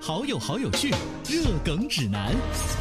好友好有趣，热梗指南。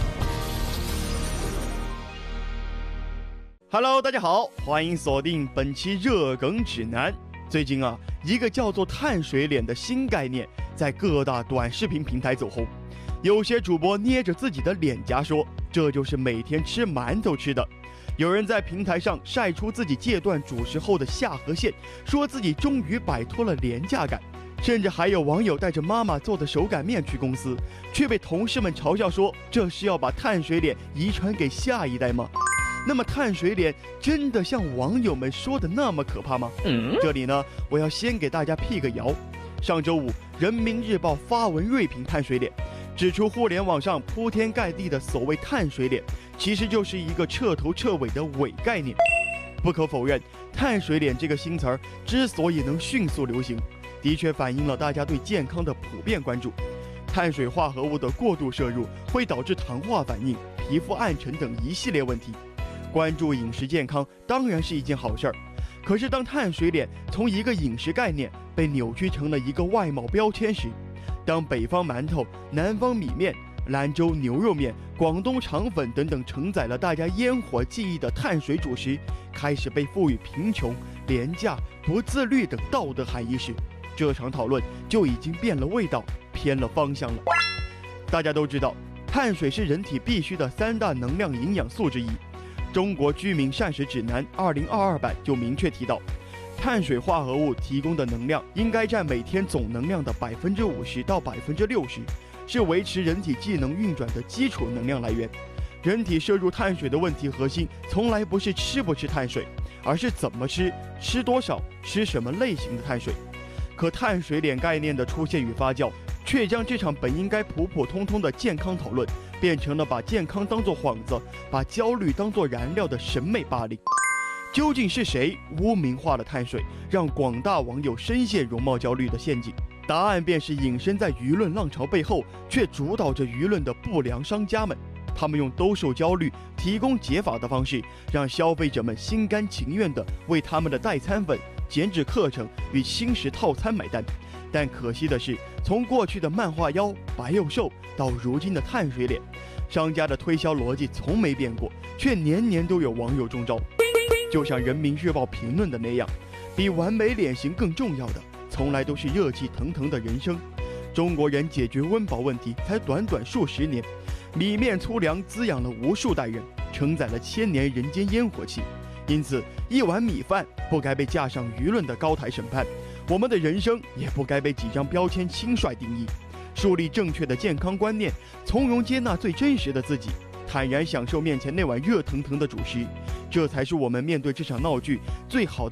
Hello， 大家好，欢迎锁定本期热梗指南。最近一个叫做碳水脸的新概念在各大短视频平台走红，有些主播捏着自己的脸颊说，这就是每天吃馒头吃的。有人在平台上晒出自己戒断主食后的下颌线，说自己终于摆脱了廉价感。甚至还有网友带着妈妈做的手擀面去公司，却被同事们嘲笑说，这是要把碳水脸遗传给下一代吗？那么碳水脸真的像网友们说的那么可怕吗？这里呢，我要先给大家辟个谣。上周五，人民日报发文锐评碳水脸，指出互联网上铺天盖地的所谓碳水脸，其实就是一个彻头彻尾的伪概念。不可否认，碳水脸这个新词儿之所以能迅速流行，的确反映了大家对健康的普遍关注。碳水化合物的过度摄入会导致糖化反应、皮肤暗沉等一系列问题。关注饮食健康当然是一件好事儿，可是当碳水脸从一个饮食概念被扭曲成了一个外貌标签时，当北方馒头、南方米面、兰州牛肉面、广东肠粉等等承载了大家烟火记忆的碳水主食开始被赋予贫穷、廉价、不自律等道德含义时，这场讨论就已经变了味道，偏了方向了。大家都知道，碳水是人体必需的3大能量营养素之一。中国居民膳食指南2022版就明确提到，碳水化合物提供的能量应该占每天总能量的50%到60%，是维持人体机能运转的基础能量来源。人体摄入碳水的问题核心从来不是吃不吃碳水，而是怎么吃、吃多少、吃什么类型的碳水。可碳水脸概念的出现与发酵，却将这场本应该普普通通的健康讨论变成了把健康当作幌子，把焦虑当作燃料的审美霸凌。究竟是谁污名化了碳水，让广大网友深陷容貌焦虑的陷阱？答案便是隐身在舆论浪潮背后，却主导着舆论的不良商家们。他们用兜售焦虑、提供解法的方式，让消费者们心甘情愿地为他们的代餐粉、减脂课程与轻食套餐买单。但可惜的是，从过去的漫画腰、白又瘦到如今的碳水脸，商家的推销逻辑从没变过，却年年都有网友中招。就像人民日报评论的那样，比完美脸型更重要的，从来都是热气腾腾的人生。中国人解决温饱问题才短短数十年，米面粗粮滋养了无数代人，承载了千年人间烟火气。因此，一碗米饭不该被架上舆论的高台审判，我们的人生也不该被几张标签轻率定义。树立正确的健康观念，从容接纳最真实的自己，坦然享受面前那碗热腾腾的主食，这才是我们面对这场闹剧最好的